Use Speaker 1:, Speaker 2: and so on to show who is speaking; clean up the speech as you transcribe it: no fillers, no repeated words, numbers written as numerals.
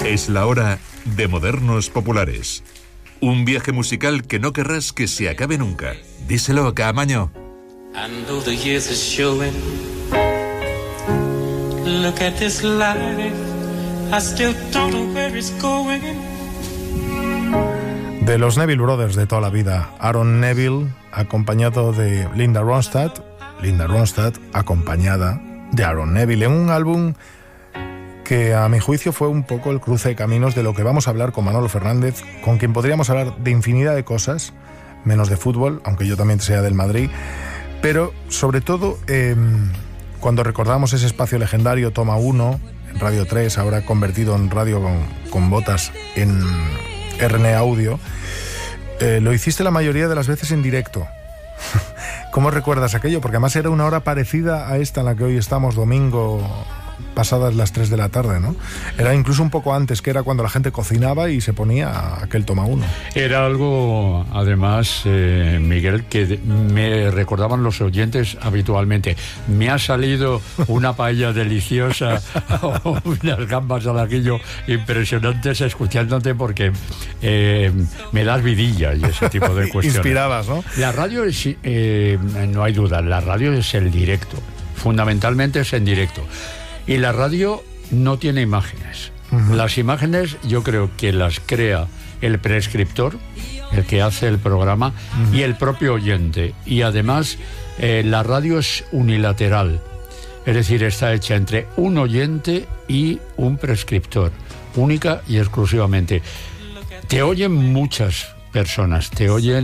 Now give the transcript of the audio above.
Speaker 1: Es la hora de Modernos Populares. Un viaje musical que no querrás que se acabe nunca. Díselo, Caamaño.
Speaker 2: And though the years are showing, look at this life, I still don't know where it's going.
Speaker 3: De los Neville Brothers de toda la vida, Aaron Neville acompañado de Linda Ronstadt acompañada de Aaron Neville, en un álbum que a mi juicio fue un poco el cruce de caminos de lo que vamos a hablar con Manolo Fernández, con quien podríamos hablar de infinidad de cosas, menos de fútbol, aunque yo también sea del Madrid, pero sobre todo cuando recordamos ese espacio legendario Toma 1 en Radio 3, ahora convertido en radio con botas en RN Audio, lo hiciste la mayoría de las veces en directo. ¿Cómo recuerdas aquello? Porque además era una hora parecida a esta en la que hoy estamos, domingo pasadas las 3 de la tarde, ¿no? Era incluso un poco antes, que era cuando la gente cocinaba y se ponía aquel Toma 1.
Speaker 4: Era algo, además, Miguel, que me recordaban los oyentes habitualmente. Me ha salido una paella deliciosa o unas gambas al ajillo impresionantes escuchándote porque me das vidilla y ese tipo de cuestiones.
Speaker 3: Inspirabas, ¿no?
Speaker 4: La radio es, no hay duda, la radio es el directo. Fundamentalmente es en directo. Y la radio no tiene imágenes. Uh-huh. Las imágenes yo creo que las crea el prescriptor, el que hace el programa, uh-huh, y el propio oyente. Y además la radio es unilateral. Es decir, está hecha entre un oyente y un prescriptor, única y exclusivamente. Te oyen muchas personas, te oyen